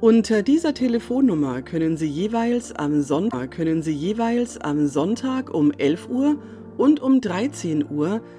Unter dieser Telefonnummer können Sie jeweils am Sonntag um 11 Uhr und um 13 Uhr